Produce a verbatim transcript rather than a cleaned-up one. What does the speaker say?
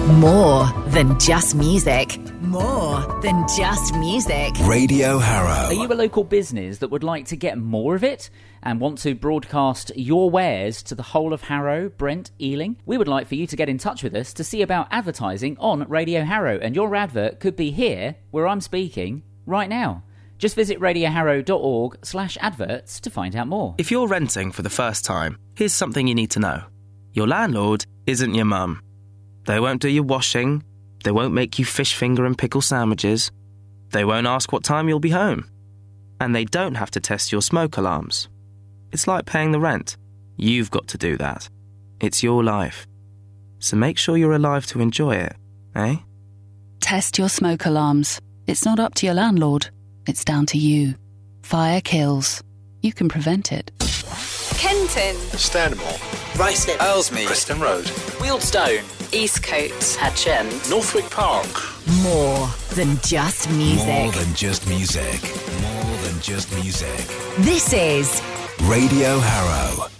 More than just music. More than just music. Radio Harrow. Are you a local business that would like to get more of it and want to broadcast your wares to the whole of Harrow, Brent, Ealing? We would like for you to get in touch with us to see about advertising on Radio Harrow, and your advert could be here, where I'm speaking, right now. Just visit radioharrow.org slash adverts to find out more. If you're renting for the first time, here's something you need to know. Your landlord isn't your mum. They won't do your washing. They won't make you fish finger and pickle sandwiches. They won't ask what time you'll be home. And they don't have to test your smoke alarms. It's like paying the rent. You've got to do that. It's your life. So make sure you're alive to enjoy it, eh? Test your smoke alarms. It's not up to your landlord. It's down to you. Fire kills. You can prevent it. Kenton, Stanmore, Ruislip, Ellesmere, Preston Road, Wealdstone, Eastcote, Hatchend, Northwick Park. More than just music. More than just music. More than just music. This is Radio Harrow.